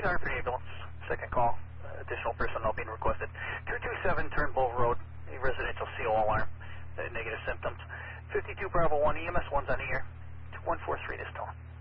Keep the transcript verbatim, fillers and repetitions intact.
Cedar for the ambulance. Second call. Uh, additional personnel being requested. two two seven Turnbull Road, a residential C O alarm. Uh, negative symptoms. fifty-two Bravo one, E M S one's on the air. one four three this tone.